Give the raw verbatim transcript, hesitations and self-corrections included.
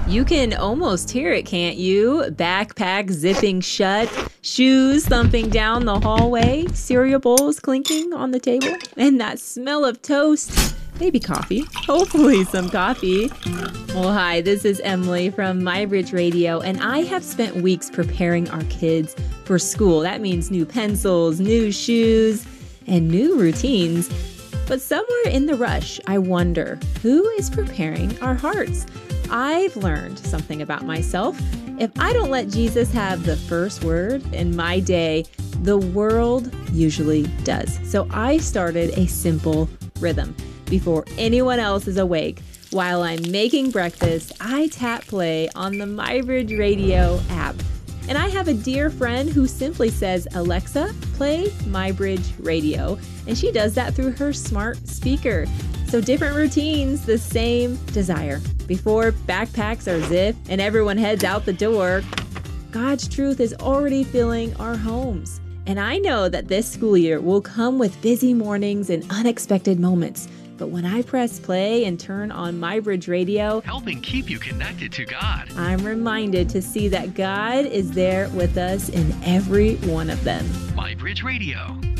You can almost hear it, can't you? Backpack zipping shut, shoes thumping down the hallway, cereal bowls clinking on the table, and that smell of toast. Maybe coffee. Hopefully some coffee. Well, hi, this is Emily from MyBridge Radio, and I have spent weeks preparing our kids for school. That means new pencils, new shoes, and new routines. But somewhere in the rush, I wonder, who is preparing our hearts? I've learned something about myself. If I don't let Jesus have the first word in my day, the world usually does. So I started a simple rhythm. Before anyone else is awake, while I'm making breakfast, I tap play on the MyBridge Radio app. And I have a dear friend who simply says, Alexa, play MyBridge Radio. And she does that through her smart speaker. So different routines, the same desire. Before backpacks are zipped and everyone heads out the door, God's truth is already filling our homes. And I know that this school year will come with busy mornings and unexpected moments. But when I press play and turn on MyBridge Radio, helping keep you connected to God, I'm reminded to see that God is there with us in every one of them. MyBridge Radio.